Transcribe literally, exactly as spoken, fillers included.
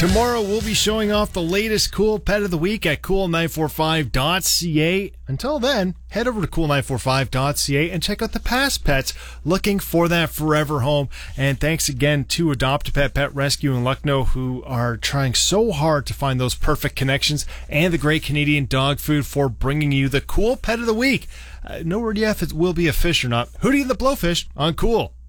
Tomorrow we'll be showing off the latest cool pet of the week at cool nine forty-five dot c a. Until then, head over to cool nine forty-five dot c a and check out the past pets looking for that forever home. And thanks again to Adopt-A-Pet Pet Rescue in Lucknow, who are trying so hard to find those perfect connections, and the Great Canadian Dog Food for bringing you the cool pet of the week. Uh, no word yet if it will be a fish or not. Hootie and the Blowfish on Cool.